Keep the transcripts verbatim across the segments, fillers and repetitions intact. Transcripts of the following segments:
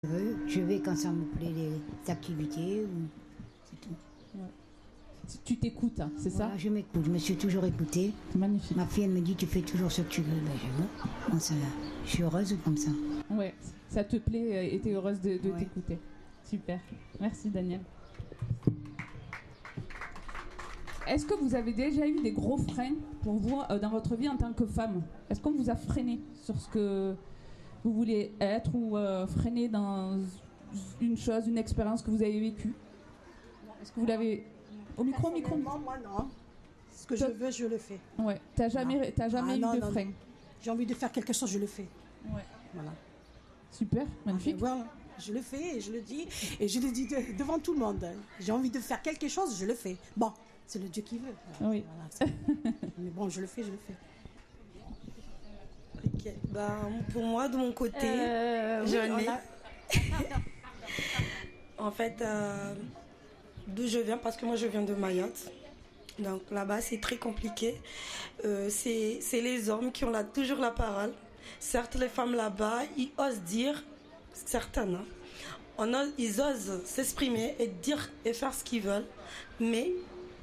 Je vais quand ça me plaît, les activités, c'est tout. Ouais. Tu t'écoutes, hein, c'est Voilà, ça? Je m'écoute, je me suis toujours écoutée. Magnifique. Ma fille, elle me dit, tu fais toujours ce que tu veux. Ben, je veux. Bon, ça, je suis heureuse comme ça. Ouais, ça te plaît et tu es heureuse de, de ouais. t'écouter. Super. Merci, Daniel. Est-ce que vous avez déjà eu des gros freins pour vous euh, dans votre vie en tant que femme? Est-ce qu'on vous a freiné sur ce que vous voulez être ou euh, freiné dans une chose, une expérience que vous avez vécue? Est-ce que vous l'avez... Au micro, micro Moi, non. Ce que je veux, je le fais. Ouais. T'as jamais, t'as jamais ah, eu non, de non, frein? non. J'ai envie de faire quelque chose, je le fais. Ouais. Voilà. Super, magnifique. Ah, voilà. Je le fais et je le dis. Et je le dis de, devant tout le monde. J'ai envie de faire quelque chose, je le fais. Bon, c'est le Dieu qui veut. Voilà, oui. Voilà, mais bon, je le fais, je le fais. Ok. Ben, pour moi, de mon côté, euh, j'en oui, ai. a... En fait, euh, d'où je viens, parce que moi je viens de Mayotte. Donc là-bas, c'est très compliqué. Euh, c'est, c'est les hommes qui ont la, toujours la parole. Certes, les femmes là-bas, ils osent dire, certaines, hein, on ose, ils osent s'exprimer et dire et faire ce qu'ils veulent. Mais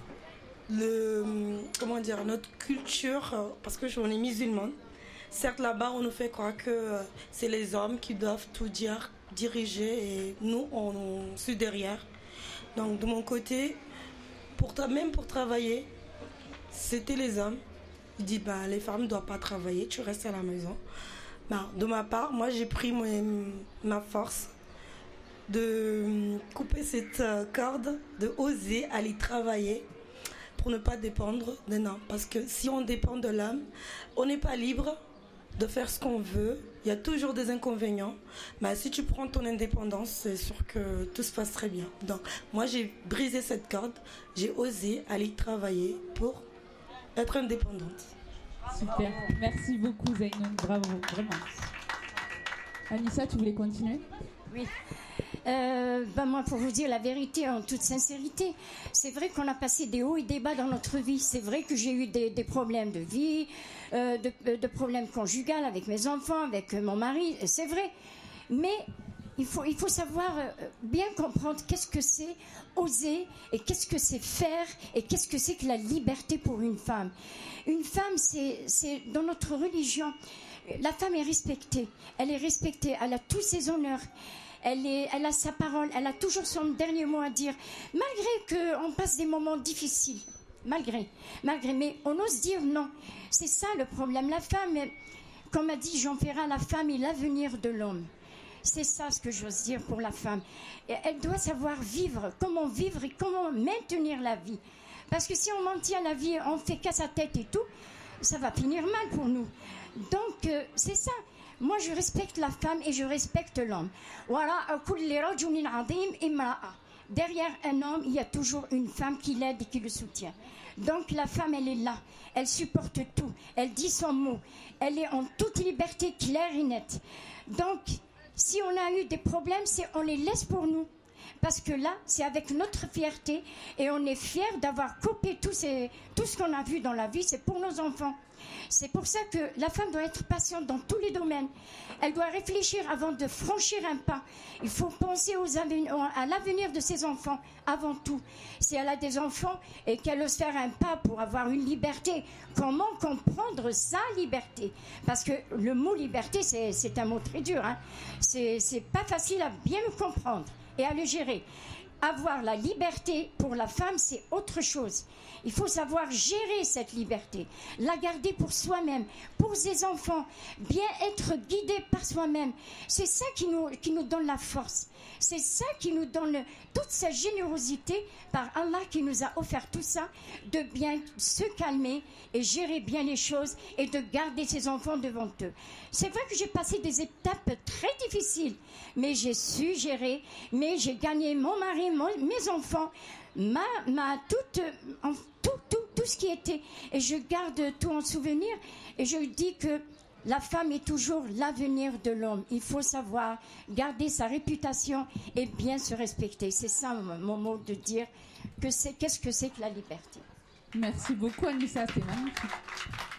le, comment dire, notre culture, parce que on est musulmane, certes là-bas, on nous fait croire que c'est les hommes qui doivent tout dire, diriger, et nous, on, on suit derrière. Donc de mon côté, pour tra- même pour travailler, c'était les hommes. Ils disent bah, les femmes ne doivent pas travailler, tu restes à la maison. Bah, de ma part, moi j'ai pris mon, ma force de couper cette corde, de oser aller travailler pour ne pas dépendre d'un homme. Parce que si on dépend de l'homme, on n'est pas libre de faire ce qu'on veut. Il y a toujours des inconvénients. Mais si tu prends ton indépendance, c'est sûr que tout se passe très bien. Donc, moi, j'ai brisé cette corde. J'ai osé aller travailler pour être indépendante. Super. Merci beaucoup, Zainoun. Bravo, vraiment. Anissa, tu voulais continuer? Oui. Euh, ben moi, pour vous dire la vérité, en toute sincérité, c'est vrai qu'on a passé des hauts et des bas dans notre vie. C'est vrai que j'ai eu des, des problèmes de vie, euh, de, de problèmes conjugaux avec mes enfants, avec mon mari, c'est vrai. Mais il faut, il faut savoir bien comprendre qu'est-ce que c'est oser et qu'est-ce que c'est faire et qu'est-ce que c'est que la liberté pour une femme. Une femme, c'est, c'est dans notre religion, la femme est respectée. Elle est respectée, elle a tous ses honneurs. Elle, est, elle a sa parole, elle a toujours son dernier mot à dire, malgré qu'on passe des moments difficiles, malgré, malgré, mais on ose dire non. C'est ça le problème. La femme, comme a dit Jean Ferrat, la femme est l'avenir de l'homme. C'est ça ce que j'ose dire pour la femme. Et elle doit savoir vivre, comment vivre et comment maintenir la vie. Parce que si on maintient la vie, on fait qu'à sa tête et tout, ça va finir mal pour nous. Donc, euh, c'est ça. Moi, je respecte la femme et je respecte l'homme. Derrière un homme, il y a toujours une femme qui l'aide et qui le soutient. Donc, la femme, elle est là. Elle supporte tout. Elle dit son mot. Elle est en toute liberté, claire et nette. Donc, si on a eu des problèmes, c'est on les laisse pour nous. Parce que là, c'est avec notre fierté et on est fiers d'avoir coupé tout, ces, tout ce qu'on a vu dans la vie, c'est pour nos enfants. C'est pour ça que la femme doit être patiente dans tous les domaines. Elle doit réfléchir avant de franchir un pas. Il faut penser aux aven- à l'avenir de ses enfants avant tout. Si elle a des enfants et qu'elle ose faire un pas pour avoir une liberté, comment comprendre sa liberté? Parce que le mot liberté, c'est, c'est un mot très dur. Hein. C'est, c'est pas facile à bien le comprendre et à le gérer. Avoir la liberté pour la femme, c'est autre chose. Il faut savoir gérer cette liberté, la garder pour soi-même, pour ses enfants, bien être guidé par soi-même. C'est ça qui nous, qui nous donne la force. C'est ça qui nous donne toute sa générosité par Allah qui nous a offert tout ça, de bien se calmer et gérer bien les choses et de garder ses enfants devant eux. C'est vrai que j'ai passé des étapes très difficiles, mais j'ai su gérer, mais j'ai gagné mon mari, mon, mes enfants, ma, ma toute, en, tout, tout, tout ce qui était. Et je garde tout en souvenir et je dis que la femme est toujours l'avenir de l'homme. Il faut savoir garder sa réputation et bien se respecter. C'est ça mon, mon mot de dire que c'est, qu'est-ce que c'est que la liberté. Merci beaucoup, Anissa, c'est magnifique.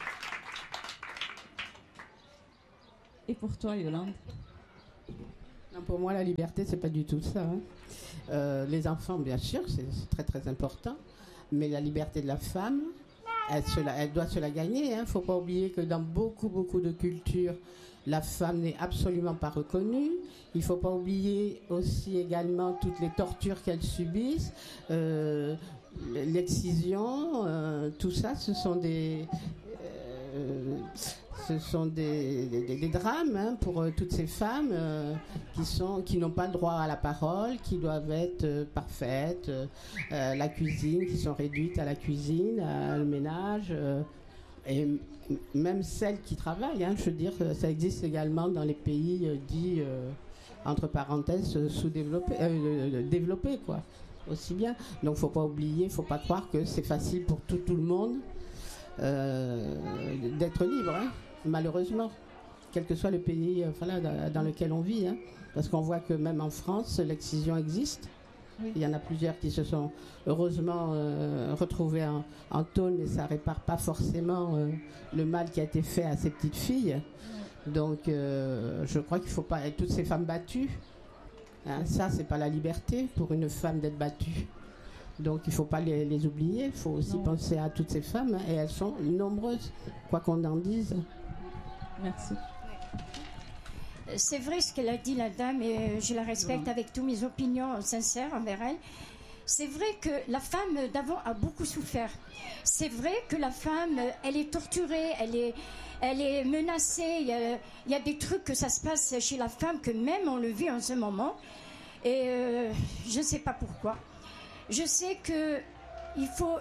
Et pour toi, Yolande? Non, Pour moi, la liberté, c'est pas du tout ça. Hein. Euh, les enfants, bien sûr, c'est, c'est très très important, mais la liberté de la femme, elle, se la, elle doit se la gagner. Il hein. ne faut pas oublier que dans beaucoup beaucoup de cultures, la femme n'est absolument pas reconnue. Il ne faut pas oublier aussi également toutes les tortures qu'elles subissent, euh, l'excision, euh, tout ça, ce sont des... Euh, Ce sont des, des, des drames hein, pour euh, toutes ces femmes euh, qui, sont, qui n'ont pas le droit à la parole, qui doivent être euh, parfaites, euh, euh, la cuisine, qui sont réduites à la cuisine, à le ménage, euh, et m- même celles qui travaillent. Hein, je veux dire, ça existe également dans les pays euh, dits, euh, entre parenthèses, sous-développés, euh, développés, quoi, aussi bien. Donc, il ne faut pas oublier, il ne faut pas croire que c'est facile pour tout, tout le monde euh, d'être libre, hein. Malheureusement, quel que soit le pays euh, voilà, dans, dans lequel on vit, hein, parce qu'on voit que même en France, l'excision existe. Oui. Il y en a plusieurs qui se sont heureusement euh, retrouvés en, en tôle, mais ça ne répare pas forcément euh, le mal qui a été fait à ces petites filles. Oui. Donc, euh, je crois qu'il ne faut pas... Et toutes ces femmes battues, hein, ça, c'est pas la liberté pour une femme d'être battue. Donc il ne faut pas les, les oublier, il faut aussi non. penser à toutes ces femmes, hein, et elles sont nombreuses, quoi qu'on en dise. Merci. C'est vrai ce qu'elle a dit, la dame, et je la respecte ouais. avec toutes mes opinions sincères envers elle. C'est vrai que la femme d'avant a beaucoup souffert. C'est vrai que la femme, elle est torturée, elle est, elle est menacée. Il y a, il y a des trucs que ça se passe chez la femme que même on le vit en ce moment. Et euh, je ne sais pas pourquoi. Je sais que il faut,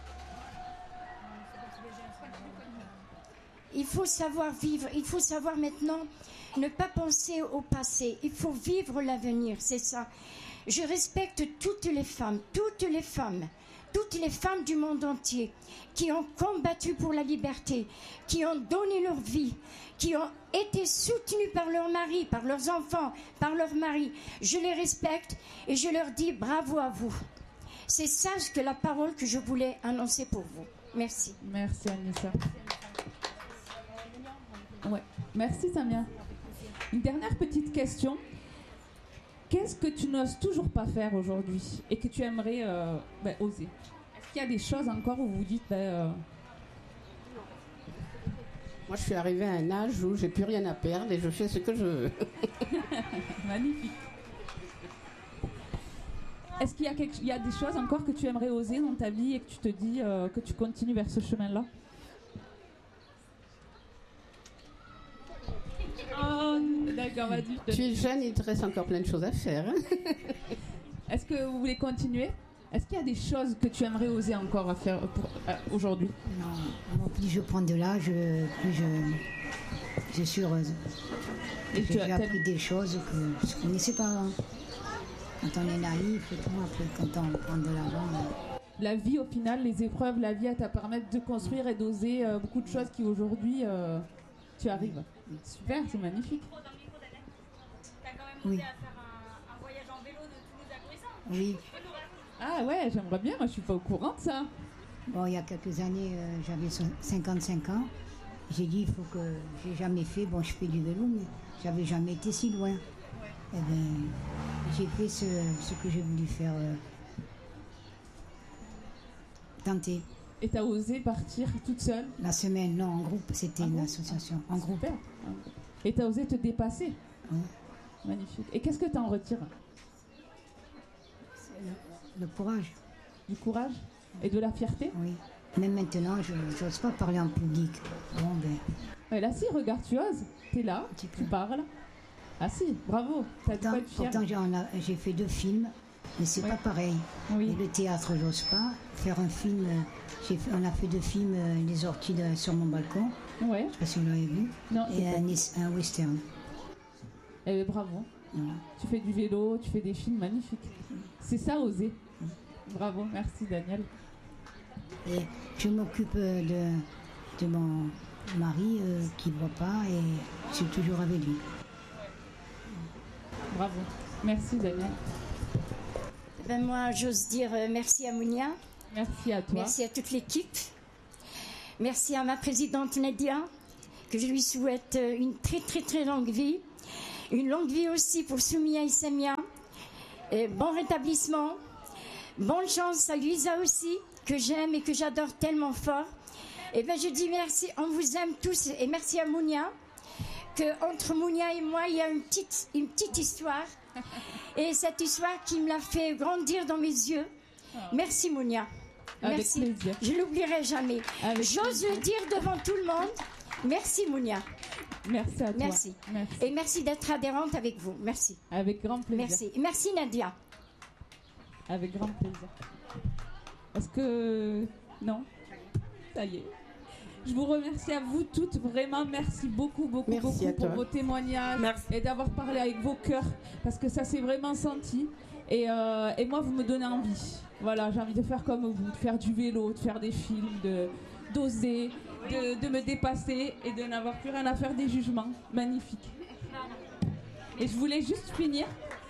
il faut savoir vivre, il faut savoir maintenant ne pas penser au passé, il faut vivre l'avenir, c'est ça. Je respecte toutes les femmes, toutes les femmes, toutes les femmes du monde entier qui ont combattu pour la liberté, qui ont donné leur vie, qui ont été soutenues par leur mari, par leurs enfants, par leur mari. Je les respecte et je leur dis bravo à vous. C'est ça ce que la parole que je voulais annoncer pour vous. Merci. Merci Anissa. Ouais. Merci Samia. Une dernière petite question. Qu'est-ce que tu n'oses toujours pas faire aujourd'hui et que tu aimerais euh, ben, oser? Est-ce qu'il y a des choses encore où vous vous dites... Ben, euh... Moi je suis arrivée à un âge où j'ai plus rien à perdre et je fais ce que je veux. Magnifique. Est-ce qu'il y a, quelque, il y a des choses encore que tu aimerais oser dans ta vie et que tu te dis euh, que tu continues vers ce chemin-là? Oh, d'accord, vas-y. Tu es jeune, il te reste encore plein de choses à faire. Hein. Est-ce que vous voulez continuer? Est-ce qu'il y a des choses que tu aimerais oser encore à faire pour, euh, aujourd'hui? Non, moi, plus je prends de l'âge, plus je, je suis heureuse. Et j'ai appris tel... des choses que je ne connaissais pas avant. Quand on est naïf et tout, après quand on prend de l'avant... La vie, au final, les épreuves, la vie, elle t'a permis de construire et d'oser euh, beaucoup de choses qui aujourd'hui, euh, tu arrives. Super, c'est magnifique. T'as quand même oui. osé à faire un, un voyage en vélo de Toulouse à Brisson. Oui. Ah ouais, j'aimerais bien, moi je suis pas au courant de ça. Bon, il y a quelques années, euh, j'avais cinquante-cinq ans. J'ai dit, il faut que... J'ai jamais fait, bon, je fais du vélo, mais j'avais jamais été si loin. Ouais. Eh bien, j'ai fait ce, ce que j'ai voulu faire. Euh, tenter. Et t'as osé partir toute seule? La semaine, non, en groupe, c'était ah une bon association. En groupe. Super. Et t'as osé te dépasser? Oui. Magnifique. Et qu'est-ce que t'en retires? Le, le courage. Du courage? Et de la fierté? Oui. Même maintenant, je n'ose pas parler en public. Bon, ben... Ouais, là, si, regarde, tu oses. T'es là, tu parles. Ah si, bravo. T'as pourtant, de quoi être pourtant j'ai, a, j'ai fait deux films, mais c'est ouais. pas pareil. Oui. Et le théâtre, j'ose pas. Faire un film... J'ai fait, on a fait deux films, euh, Les orties de, sur mon balcon. Ouais. Je sais pas si vous l'avez vu. Non, et un, un western. Eh bien, bravo. Voilà. Tu fais du vélo, tu fais des films magnifiques. C'est ça, oser. Bravo, merci Daniel. Et je m'occupe de, de mon mari euh, qui ne voit pas et je suis toujours avec lui. Bravo. Merci Daniel. Ben moi, j'ose dire euh, merci à Mounia. Merci à toi. Merci à toute l'équipe. Merci à ma présidente Nadia, que je lui souhaite une très très très longue vie. Une longue vie aussi pour Soumia et Samia. Et bon rétablissement. Bonne chance à Luisa aussi, que j'aime et que j'adore tellement fort. Et bien je dis merci, on vous aime tous. Et merci à Mounia, que entre Mounia et moi, il y a une petite, une petite histoire. Et cette histoire qui me l'a fait grandir dans mes yeux. Merci Mounia. Avec Merci. plaisir. Je ne l'oublierai jamais. Avec J'ose le dire devant tout le monde. Merci Mounia. Merci à toi. Merci. Merci. Et merci d'être adhérente avec vous. Merci. Avec grand plaisir. Merci. Merci Nadia. Avec grand plaisir. Est-ce que... Non? Ça y est. Je vous remercie à vous toutes, vraiment merci beaucoup, beaucoup, Merci beaucoup à pour toi. vos témoignages Merci. et d'avoir parlé avec vos cœurs, parce que ça s'est vraiment senti. Et, euh, et moi, vous me donnez envie. Voilà, j'ai envie de faire comme vous, de faire du vélo, de faire des films, de d'oser, de, de me dépasser et de n'avoir plus rien à faire des jugements. Magnifique. Et je voulais juste finir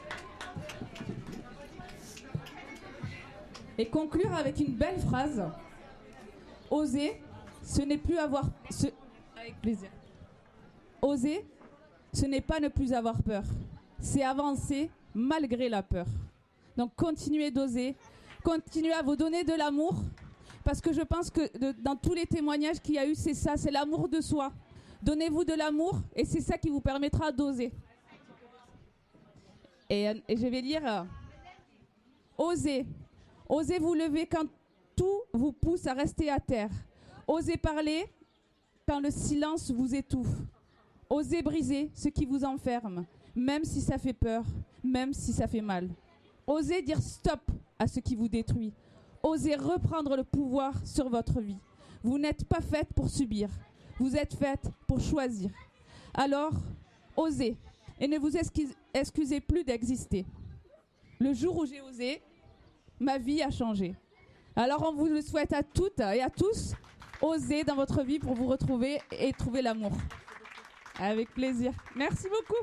et conclure avec une belle phrase. Oser, ce n'est plus avoir... Ce... Avec plaisir. Oser, ce n'est pas ne plus avoir peur. C'est avancer malgré la peur. Donc continuez d'oser. Continuez à vous donner de l'amour. Parce que je pense que de, dans tous les témoignages qu'il y a eu, c'est ça, c'est l'amour de soi. Donnez-vous de l'amour et c'est ça qui vous permettra d'oser. Et, et je vais lire... Euh, osez. Osez vous lever quand tout vous pousse à rester à terre. Osez parler quand le silence vous étouffe. Osez briser ce qui vous enferme, même si ça fait peur, même si ça fait mal. Osez dire stop à ce qui vous détruit. Osez reprendre le pouvoir sur votre vie. Vous n'êtes pas faite pour subir. Vous êtes faite pour choisir. Alors, osez et ne vous excuse- excusez plus d'exister. Le jour où j'ai osé, ma vie a changé. Alors on vous le souhaite à toutes et à tous, osez dans votre vie pour vous retrouver et trouver l'amour. Avec plaisir. Merci beaucoup.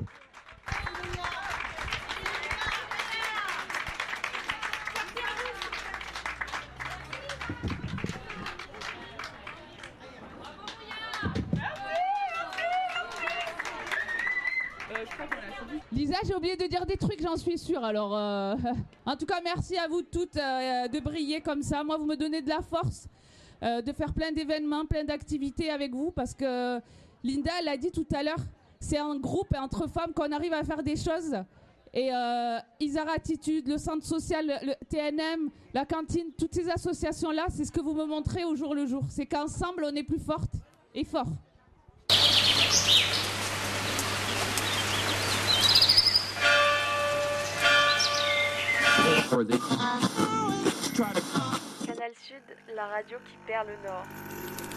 Lisa, j'ai oublié de dire des trucs, j'en suis sûre. Alors, euh, en tout cas, merci à vous toutes euh, de briller comme ça. Moi, vous me donnez de la force euh, de faire plein d'événements, plein d'activités avec vous, parce que Linda l'a dit tout à l'heure, c'est en groupe et entre femmes qu'on arrive à faire des choses. Et euh, Isara Attitude, le centre social, le T N M, la cantine, toutes ces associations-là, c'est ce que vous me montrez au jour le jour. C'est qu'ensemble, on est plus fortes et forts. Canal Sud, la radio qui perd le Nord.